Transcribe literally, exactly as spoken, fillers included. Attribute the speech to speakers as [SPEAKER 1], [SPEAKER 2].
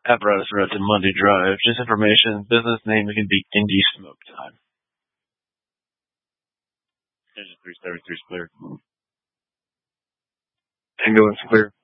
[SPEAKER 1] Apparatus route to Monday Drive. Just information. Business name can be Indie Smoke Time. Engine three seventy-three is clear. Ambulance clear.